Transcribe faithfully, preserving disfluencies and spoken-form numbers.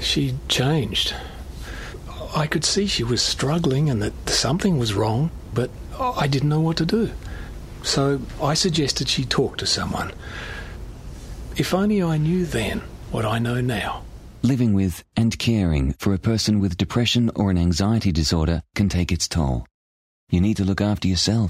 She changed. I could see she was struggling and that something was wrong, but I didn't know what to do. So I suggested she talk to someone. If only I knew then what I know now. Living with and caring for a person with depression or an anxiety disorder can take its toll. You need to look after yourself.